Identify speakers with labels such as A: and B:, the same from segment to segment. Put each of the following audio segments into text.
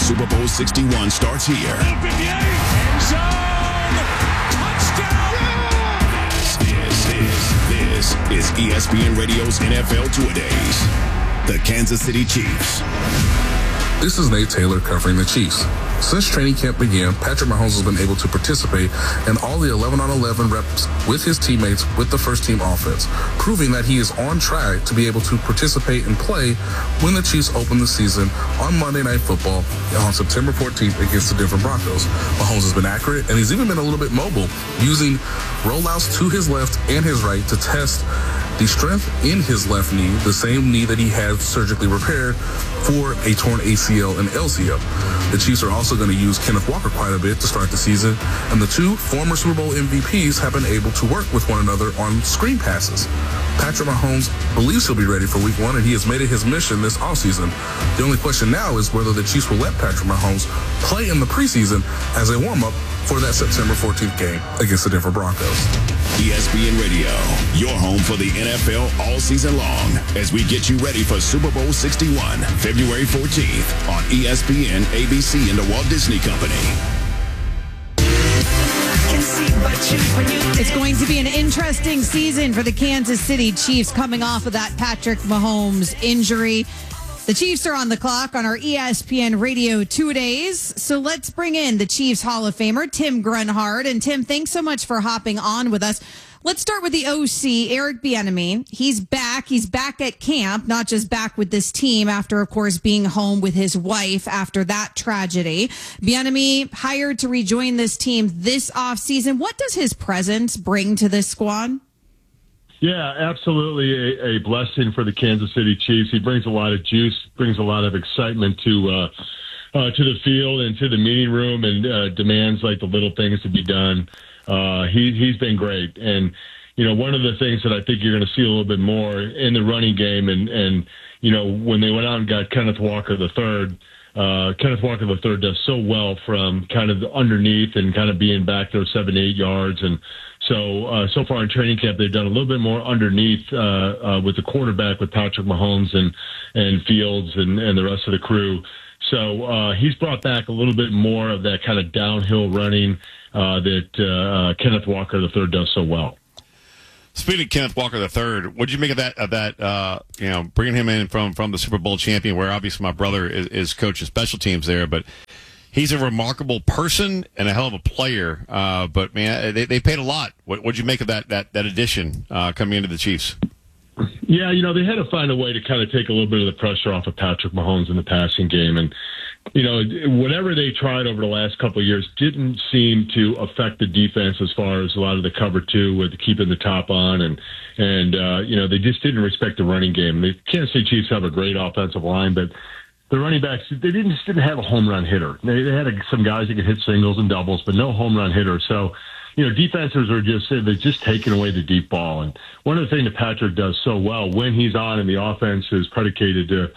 A: Super Bowl 61 starts here.
B: Open the end zone. Touchdown.
A: This is ESPN Radio's NFL Two-A-Days. The Kansas City Chiefs.
C: This is Nate Taylor covering the Chiefs. Since training camp began, Patrick Mahomes has been able to participate in all the 11-on-11 reps with his teammates with the first-team offense, proving that he is on track to be able to participate and play when the Chiefs open the season on Monday Night Football on September 14th against the Denver Broncos. Mahomes has been accurate, and he's even been a little bit mobile, using rollouts to his left and his right to test the strength in his left knee, the same knee that he had surgically repaired for a torn ACL and LCL. The Chiefs are also going to use Kenneth Walker quite a bit to start the season, and the two former Super Bowl MVPs have been able to work with one another on screen passes. Patrick Mahomes believes he'll be ready for Week 1, and he has made it his mission this offseason. The only question now is whether the Chiefs will let Patrick Mahomes play in the preseason as a warm-up for that September 14th game against the Denver Broncos.
A: ESPN Radio, your home for the NFL all season long, as we get you ready for Super Bowl 61, February 14th on ESPN, ABC, and the Walt Disney Company.
D: It's going to be an interesting season for the Kansas City Chiefs coming off of that Patrick Mahomes injury. The Chiefs are on the clock on our ESPN Radio Two-A-Days. So let's bring in the Chiefs Hall of Famer, Tim Grunhard. And Tim, thanks so much for hopping on with us. Let's start with the OC, Eric Bieniemy. He's back. He's back at camp, not just back with this team after, of course, being home with his wife after that tragedy. Bieniemy hired to rejoin this team this offseason. What does his presence bring to this squad?
E: Yeah, absolutely a blessing for the Kansas City Chiefs. He brings a lot of juice, brings a lot of excitement to the field and to the meeting room, and demands like the little things to be done. He's been great. And, you know, one of the things that I think you're going to see a little bit more in the running game, and you know, when they went out and got Kenneth Walker III, Kenneth Walker III does so well from kind of underneath and kind of being back there 7-8 yards. And so far in training camp, they've done a little bit more underneath with the quarterback, with Patrick Mahomes and Fields and the rest of the crew. So he's brought back a little bit more of that kind of downhill running that Kenneth Walker III does so well.
F: Speaking of Kenneth Walker III, what did you make of that? You know, bringing him in from the Super Bowl champion, where obviously my brother is coaching special teams there, but he's a remarkable person and a hell of a player. But man, they paid a lot. What did you make of that addition coming into the Chiefs?
E: Yeah, you know, they had to find a way to kind of take a little bit of the pressure off of Patrick Mahomes in the passing game. And, you know, whatever they tried over the last couple of years didn't seem to affect the defense as far as a lot of the cover two with keeping the top on. And you know, they just didn't respect the running game. The Kansas City Chiefs have a great offensive line, but the running backs, they just didn't have a home run hitter. They had some guys that could hit singles and doubles, but no home run hitter. So, you know, defenses are just taking away the deep ball. And one of the things that Patrick does so well when he's on and the offense is predicated to,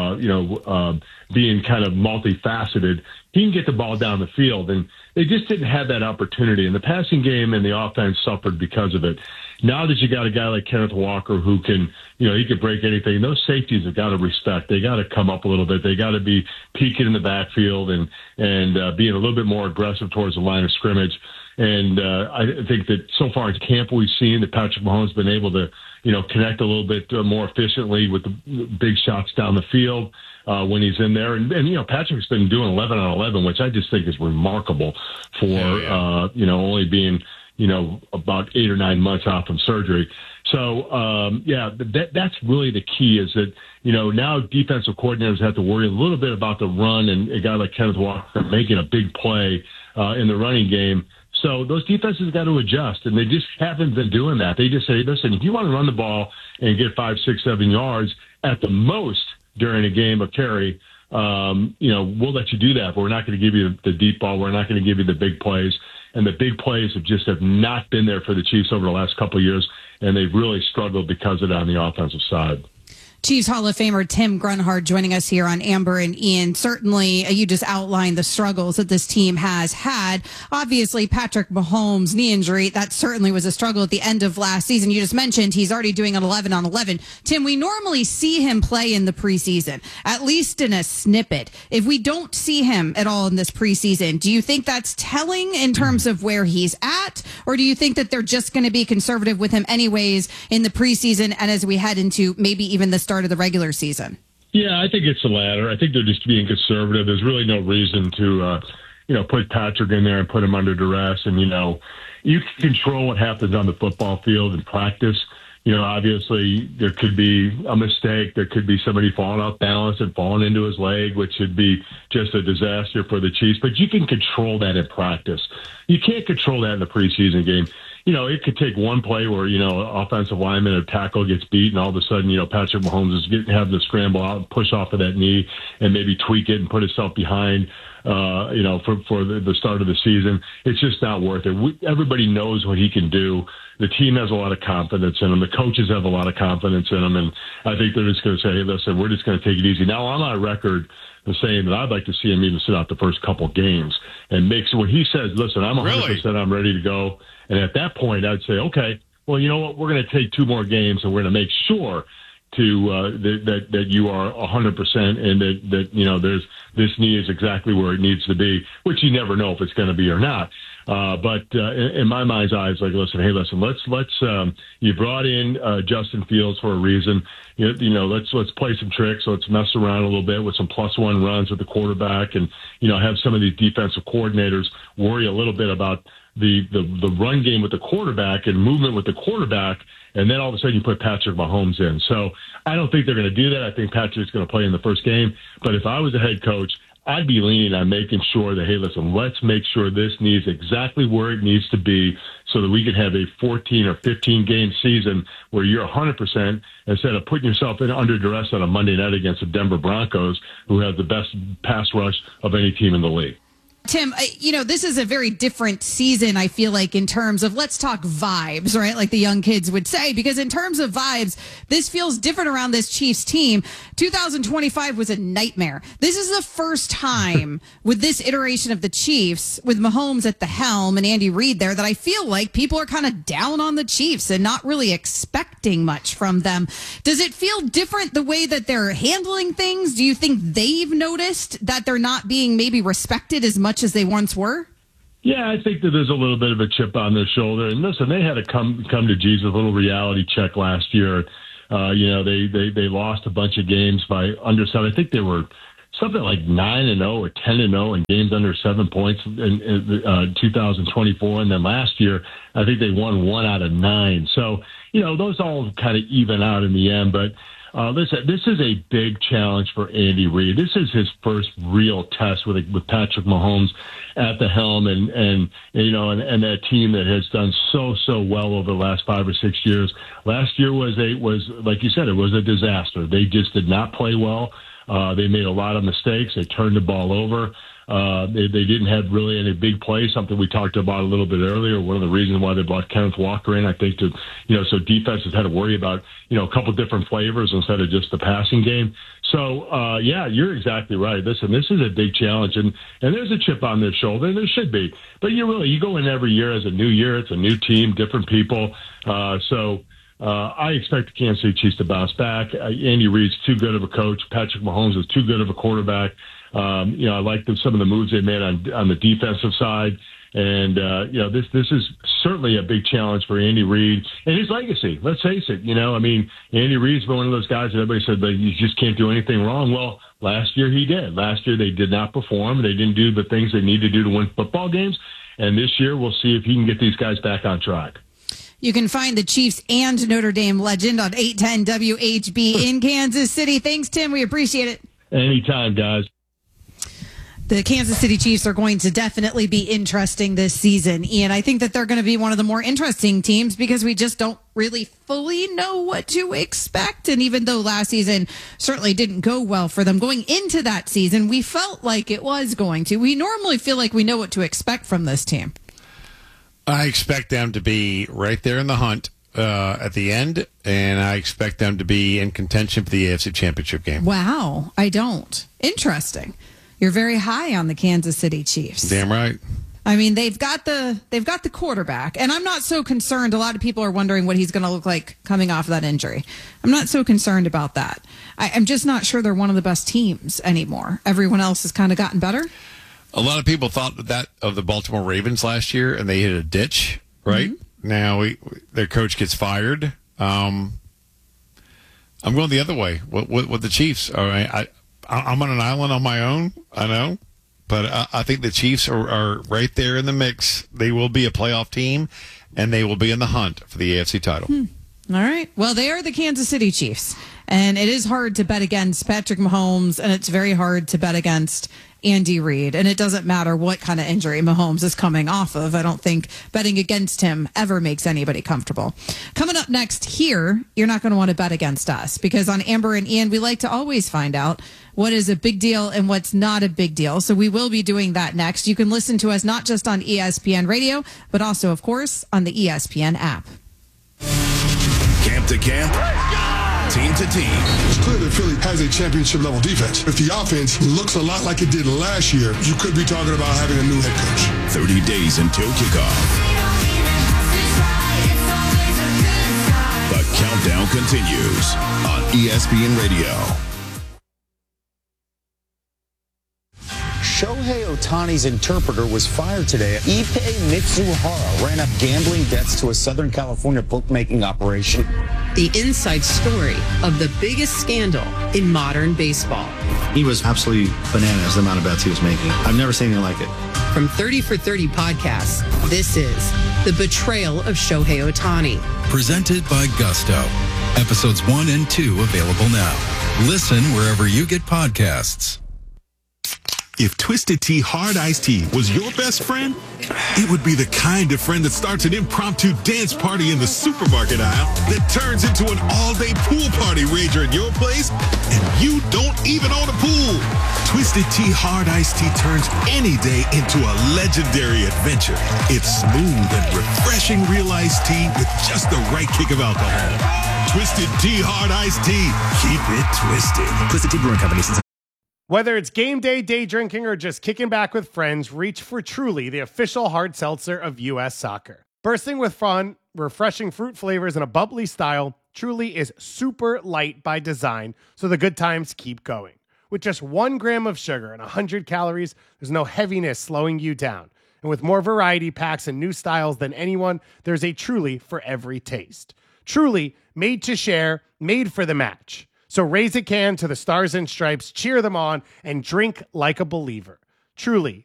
E: being kind of multifaceted, he can get the ball down the field. And they just didn't have that opportunity. And the passing game and the offense suffered because of it. Now that you got a guy like Kenneth Walker who can, you know, he can break anything, those safeties have got to respect. They got to come up a little bit. They got to be peeking in the backfield and being a little bit more aggressive towards the line of scrimmage. And I think that so far in camp we've seen that Patrick Mahomes has been able to, you know, connect a little bit more efficiently with the big shots down the field when he's in there. And you know, Patrick's been doing 11-on-11, which I just think is remarkable for, you know, only being, you know, about 8 or 9 months out from surgery. So, that's really the key is that, you know, now defensive coordinators have to worry a little bit about the run and a guy like Kenneth Walker making a big play in the running game. So those defenses got to adjust, and they just haven't been doing that. They just say, listen, if you want to run the ball and get 5, 6, 7 yards at the most during a game of carry, you know, we'll let you do that, but we're not going to give you the deep ball. We're not going to give you the big plays. And the big plays have not been there for the Chiefs over the last couple of years, and they've really struggled because of that on the offensive side.
D: Chiefs Hall of Famer Tim Grunhard joining us here on Amber and Ian. Certainly, you just outlined the struggles that this team has had. Obviously, Patrick Mahomes' knee injury, that certainly was a struggle at the end of last season. You just mentioned he's already doing an 11-on-11. Tim, we normally see him play in the preseason, at least in a snippet. If we don't see him at all in this preseason, do you think that's telling in terms of where he's at? Or do you think that they're just going to be conservative with him anyways in the preseason and as we head into maybe even the start of the regular season?
E: Yeah, I think it's the latter. I think they're just being conservative. There's really no reason to, put Patrick in there and put him under duress. And, you can control what happens on the football field in practice. Obviously there could be a mistake. There could be somebody falling off balance and falling into his leg, which would be just a disaster for the Chiefs. But you can control that in practice. You can't control that in the preseason game. It could take one play where, offensive lineman or tackle gets beat, and all of a sudden, Patrick Mahomes is having to scramble out and push off of that knee and maybe tweak it and put himself behind, for the start of the season. It's just not worth it. Everybody knows what he can do. The team has a lot of confidence in him. The coaches have a lot of confidence in him. And I think they're just going to say, hey, listen, we're just going to take it easy. Now, I'm on record of saying that I'd like to see him even sit out the first couple games and make so when he says, listen, I'm 100%, I'm ready to go. And at that point, I'd say, okay, well, you know what? We're going to take 2 more games and we're going to make sure that you are 100% and that there's this knee is exactly where it needs to be, which you never know if it's going to be or not. But in my mind's eye, it's like, let's you brought in Justin Fields for a reason. Let's play some tricks. Let's mess around a little bit with some +1 runs with the quarterback, and have some of these defensive coordinators worry a little bit about the run game with the quarterback and movement with the quarterback, and then all of a sudden you put Patrick Mahomes in. So I don't think they're going to do that. I think Patrick's going to play in the first game. But if I was a head coach, I'd be leaning on making sure that, hey, listen, let's make sure this needs exactly where it needs to be so that we can have a 14 or 15 game season where you're 100% instead of putting yourself in under duress on a Monday night against the Denver Broncos, who have the best pass rush of any team in the league.
D: Tim, this is a very different season, I feel like, in terms of let's talk vibes, right? Like the young kids would say, because in terms of vibes, this feels different around this Chiefs team. 2025 was a nightmare. This is the first time with this iteration of the Chiefs, with Mahomes at the helm and Andy Reid there, that I feel like people are kind of down on the Chiefs and not really expecting much from them. Does it feel different the way that they're handling things? Do you think they've noticed that they're not being maybe respected as much as they once were?
E: Yeah, I think that there's a little bit of a chip on their shoulder. And listen, they had a come to Jesus, a little reality check last year. They lost a bunch of games by under 7. I think they were something like 9-0 or 10-0 in games under 7 points in 2024. And then last year, I think they won 1 out of 9. So, those all kind of even out in the end. But listen, this is a big challenge for Andy Reid. This is his first real test with Patrick Mahomes at the helm, and that team that has done so well over the last 5 or 6 years. Last year was like you said, it was a disaster. They just did not play well. They made a lot of mistakes. They turned the ball over. They didn't have really any big plays, something we talked about a little bit earlier. One of the reasons why they brought Kenneth Walker in, I think, so defenses had to worry about, a couple different flavors instead of just the passing game. So, you're exactly right. Listen, this is a big challenge, and there's a chip on their shoulder, and there should be. But you go in every year as a new year. It's a new team, different people. I expect the Kansas City Chiefs to bounce back. Andy Reid's too good of a coach. Patrick Mahomes is too good of a quarterback. I like some of the moves they made on the defensive side. And, this is certainly a big challenge for Andy Reid and his legacy. Let's face it. Andy Reid's been one of those guys that everybody said that you just can't do anything wrong. Well, last year he did. Last year they did not perform. They didn't do the things they need to do to win football games. And this year we'll see if he can get these guys back on track.
D: You can find the Chiefs and Notre Dame legend on 810 WHB in Kansas City. Thanks, Tim. We appreciate it.
E: Anytime, guys.
D: The Kansas City Chiefs are going to definitely be interesting this season, Ian. I think that they're going to be one of the more interesting teams because we just don't really fully know what to expect. And even though last season certainly didn't go well for them, going into that season, we felt like it was going to. We normally feel like we know what to expect from this team.
F: I expect them to be right there in the hunt at the end, and I expect them to be in contention for the AFC Championship game.
D: Wow, I don't. Interesting. You're very high on the Kansas City Chiefs.
F: Damn right.
D: I mean, they've got the quarterback, and I'm not so concerned. A lot of people are wondering what he's going to look like coming off of that injury. I'm not so concerned about that. I'm just not sure they're one of the best teams anymore. Everyone else has kind of gotten better.
F: A lot of people thought that of the Baltimore Ravens last year, and they hit a ditch, right? Mm-hmm. Now their coach gets fired. I'm going the other way with the Chiefs. All right, I'm on an island on my own, I know. But I think the Chiefs are right there in the mix. They will be a playoff team, and they will be in the hunt for the AFC title.
D: All right. Well, they are the Kansas City Chiefs, and it is hard to bet against Patrick Mahomes, and it's very hard to bet against Andy Reid. And it doesn't matter what kind of injury Mahomes is coming off of. I don't think betting against him ever makes anybody comfortable. Coming up next here, you're not going to want to bet against us, because on Amber and Ian, we like to always find out what is a big deal and what's not a big deal. So we will be doing that next. You can listen to us not just on ESPN Radio, but also, of course, on the ESPN app.
A: Camp to camp, team to team.
G: It's clear that Philly has a championship-level defense. If the offense looks a lot like it did last year, you could be talking about having a new head coach.
A: 30 days until kickoff. The countdown continues on ESPN Radio.
H: Shohei Ohtani's interpreter was fired today. Ippei Mitsuhara ran up gambling debts to a Southern California bookmaking operation.
I: The inside story of the biggest scandal in modern baseball.
J: He was absolutely bananas, the amount of bets he was making. I've never seen anything like it.
I: From 30 for 30 podcasts, this is The Betrayal of Shohei Ohtani.
K: Presented by Gusto. Episodes 1 and 2 available now. Listen wherever you get podcasts.
L: If Twisted Tea Hard Iced Tea was your best friend, it would be the kind of friend that starts an impromptu dance party in the supermarket aisle that turns into an all-day pool party rager at your place, and you don't even own a pool. Twisted Tea Hard Iced Tea turns any day into a legendary adventure. It's smooth and refreshing real iced tea with just the right kick of alcohol. Twisted Tea Hard Iced Tea. Keep it twisted.
M: Twisted Tea Brewing Company.
N: Whether it's game day, day drinking, or just kicking back with friends, reach for Truly, the official hard seltzer of U.S. soccer. Bursting with fun, refreshing fruit flavors, and a bubbly style, Truly is super light by design, so the good times keep going. With just 1 gram of sugar and 100 calories, there's no heaviness slowing you down. And with more variety packs and new styles than anyone, there's a Truly for every taste. Truly, made to share, made for the match. So raise a can to the Stars and Stripes, cheer them on, and drink like a believer. Truly,